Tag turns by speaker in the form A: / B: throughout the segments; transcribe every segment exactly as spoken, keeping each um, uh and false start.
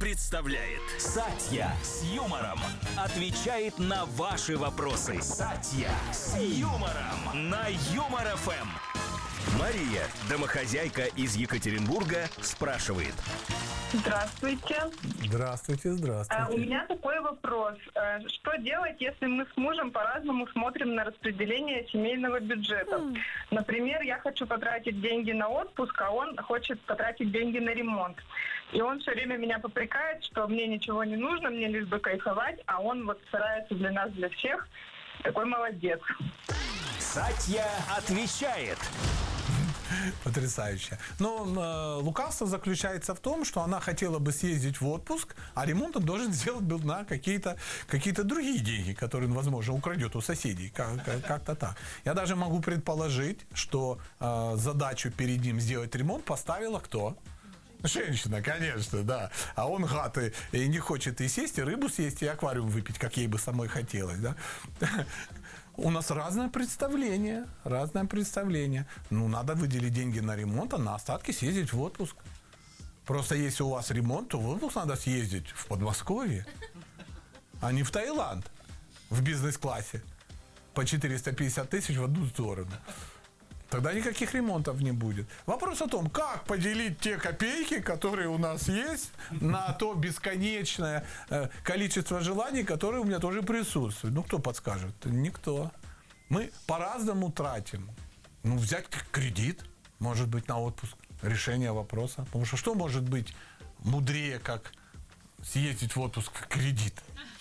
A: представляет Сатья с юмором отвечает на ваши вопросы. Сатья с юмором на Юмор эф эм. Мария, домохозяйка из Екатеринбурга, спрашивает.
B: Здравствуйте.
C: Здравствуйте, здравствуйте.
B: А, у меня такой вопрос. А, что делать, если мы с мужем по-разному смотрим на распределение семейного бюджета? Mm. Например, я хочу потратить деньги на отпуск, а он хочет потратить деньги на ремонт. И он все время меня попрекает, что мне ничего не нужно, мне лишь бы кайфовать, а он вот старается для нас, для всех. Такой молодец.
A: Сатья отвечает.
C: Потрясающе. Но э, лукавство заключается в том, что она хотела бы съездить в отпуск, а ремонт он должен сделать был на какие-то, какие-то другие деньги, которые он, возможно, украдет у соседей. Как- как- как-то так. Я даже могу предположить, что э, задачу перед ним сделать ремонт поставила кто? Женщина, конечно, да. А он, гад, и, и не хочет и сесть, и рыбу съесть, и аквариум выпить, как ей бы самой хотелось, да. У нас разное представление, разное представление. Ну, надо выделить деньги на ремонт, а на остатки съездить в отпуск. Просто если у вас ремонт, то в отпуск надо съездить в Подмосковье, а не в Таиланд в бизнес-классе по четыреста пятьдесят тысяч в одну сторону. Тогда никаких ремонтов не будет. Вопрос о том, как поделить те копейки, которые у нас есть, на то бесконечное э, количество желаний, которые у меня тоже присутствуют. Ну, кто подскажет? Никто. Мы по-разному тратим. Ну, взять кредит, может быть, на отпуск. Решение вопроса. Потому что что может быть мудрее, как съездить в отпуск в кредит?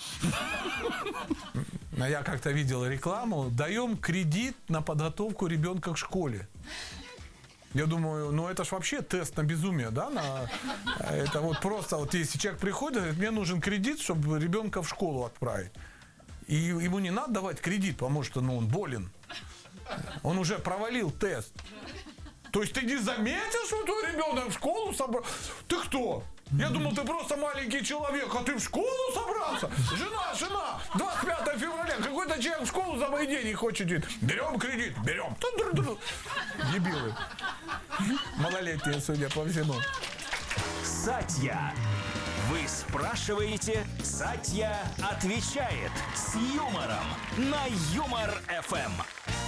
C: Я как-то видел рекламу. Даем кредит на подготовку ребенка к школе. Я думаю, ну это ж вообще тест на безумие, да? На, это вот просто, вот если человек приходит и говорит, мне нужен кредит, чтобы ребенка в школу отправить. И ему не надо давать кредит, потому что ну, он болен. Он уже провалил тест. То есть ты не заметил, что твой ребенок в школу собрал? Ты кто? Я думал, ты просто маленький человек, а ты в школу собрался? Жена, жена, двадцать пятого февраля, какой-то человек в школу за мои деньги хочет идти. Берем кредит, берем. Дебилы. Малолетние, судя по всему.
A: Сатья. Вы спрашиваете, Сатья отвечает с юмором на Юмор эф эм.